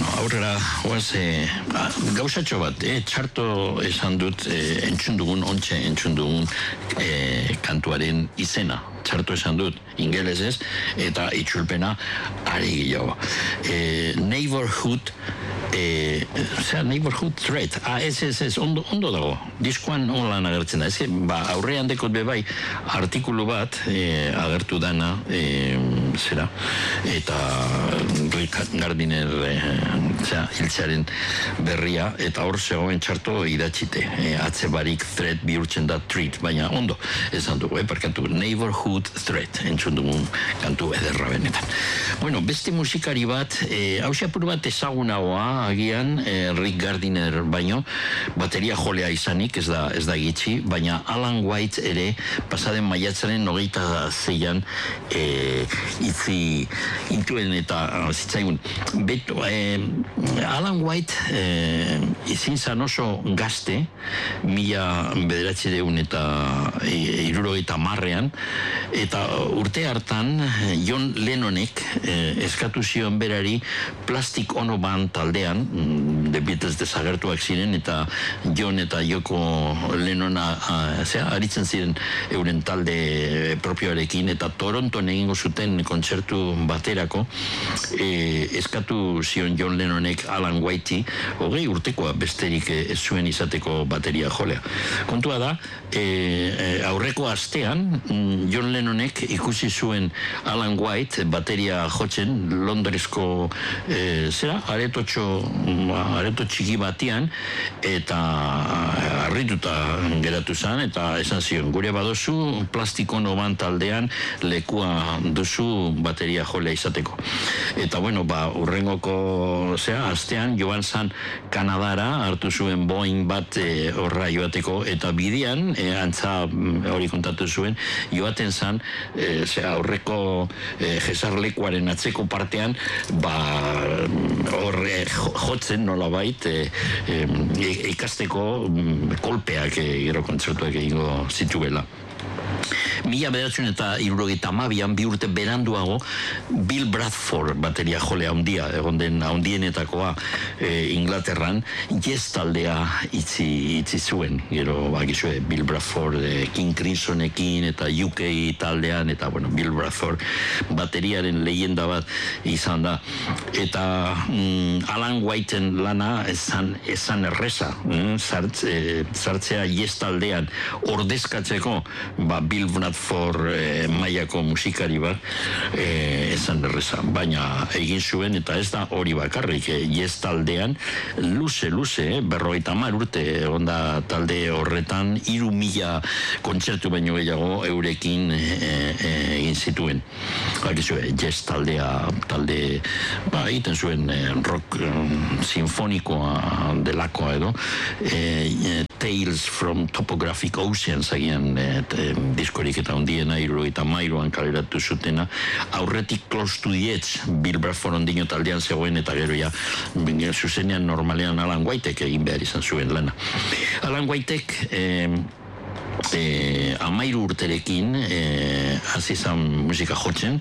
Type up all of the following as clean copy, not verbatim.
Bueno, aurrera, gauzatxo bat, txarto esan dut entzun dugun kantuaren izena. Txarto esan dut, ingelesez, eta itzulpena are gehiago. Neighborhood Threat. Ez, ondo dago. Diskoan onlan agertzen da. Aurrean dekot bebai artikulu bat agertu dana, eta Rick Gardiner hiltzearen berria, eta hor zegoen txarto idatzite. Atze barik threat bihurtzen da treat, baina ondo esan dugu, perkantu Neighborhood Threat, entzun dugun kantu ederra benetan. Bueno, beste musikari bat, hausiapur bat ezagunagoa, agian, Rick Gardiner baino, bateria jolea izanik, ez da gitxi, baina Alan White ere, pasaden maiatzaren 26an itzi intuen eta zitzaigun. Alan White izin zan oso gazte, 1900 eta 1970an, eta urte hartan John Lennonek eskatu zion berari Plastic Ono Band taldean, The Beatles desagertuak ziren, eta John eta Yoko Lennon aritzen ziren euren talde propioarekin, eta Toronton egingo zuten kontzertu baterako eskatu zion John Lennonek Alan Whitey 20 urtekoa besterik ez zuen izateko bateria jolea. Kontua da, aurreko astean John Lennonek ikusi zuen Alan White bateria jotzen Londresko areto txiki batian, eta harrituta geratu zen, eta esan zion, gure badozu Plastic Ono Band taldean lekua duzu bateria jolea izateko. Eta bueno, urrengoko astean joan zan Kanadara, hartu zuen Boeing bat horra joateko, eta bidean, antza hori kontatu zuen, joaten zan, aurreko jesarlekuaren atzeko partean, hor jotzen nolabait, ikasteko kolpeak gero kontzertuak egingo zituela. 1972an, 2 urte beranduago, Bill Bradford bateria jolea handia, egon den handienetakoa Inglaterran, Yes taldea itzi zuen, gero bakizue Bill Bradford King Crimsonekin eta UK taldean, eta bueno, Bill Bradford bateriaren leyenda bat izan da, eta Alan Whiteen lana esan erreza, sartzea Yes taldean ordezkatzeko Bill Bradford mailako musikari bat esan erreza, baina egin zuen, eta ez da hori bakarrik, Yes taldean luze, 50 urte onda talde horretan, 3.000 kontzertu baino gehiago eurekin egin zituen. Yes talde egiten zuen rock sinfonikoa delakoa edo, Tales from Topographic Oceans agian diskorik eta ondiena 1973an kaleratu zutena, aurretik Close to the Edge Bill Bradford ondino taldean zegoen, eta gero ja zuzenean normalean Alan Whitek egin behar izan zuen lana. Alan Whitek 13 urterekin hasi zan musika jotzen,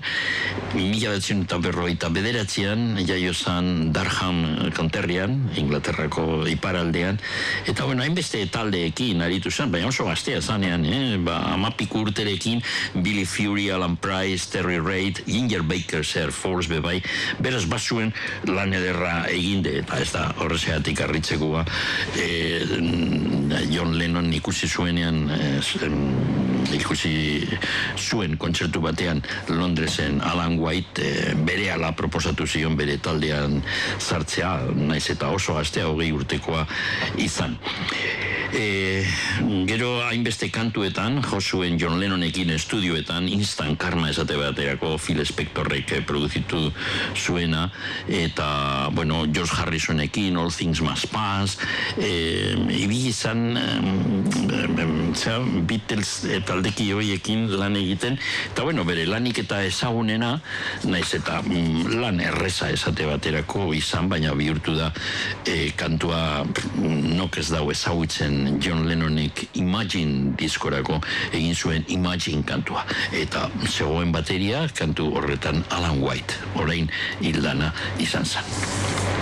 1959an jaio zan Durham konterrian, Inglaterrako iparaldean, eta bueno, hainbeste taldeekin aritu zan, baina oso gaztea zanean, 10 urterekin Billy Fury, Alan Price, Terry Reid, Ginger Baker's Air Force bebai, beraz bazuen lan ederra eginde, eta ez da horrezeatik arritzekoa, John Lennon ikusi zuenean, ikusi zuen kontzertu batean Londresen Alan White berehala proposatu zion bere taldean sartzea, naiz eta oso gaztea 20 urtekoa izan. Gero hainbeste kantuetan jo zuen John Lennonekin estudioetan Instant Karma esate baterako Phil Spectorrek produzitu zuena, eta bueno, George Harrisonekin All Things Must Pass, ibili izan Beatles taldeki horiekin lan egiten, eta bueno, bere lanik eta ezagunena, naiz eta lan erreza esate baterako izan, baina bihurtu da kantua nok ez dau ezagutzen John Lennonek Imagine diskorako egin zuen Imagine kantua, eta zegoen bateria kantu horretan Alan White, orain hildana izan zen.